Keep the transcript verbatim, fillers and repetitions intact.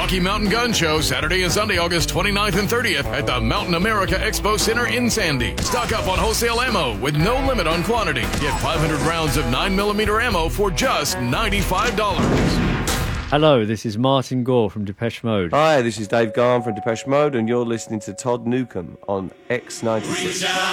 Rocky Mountain Gun Show, Saturday and Sunday, August twenty-ninth and thirtieth at the Mountain America Expo Center in Sandy. Stock up on wholesale ammo with no limit on quantity. Get five hundred rounds of nine millimeter ammo for just ninety-five dollars. Hello, this is Martin Gore from Depeche Mode. Hi, this is Dave Garn from Depeche Mode, and you're listening to Todd Newcomb on X ninety-six.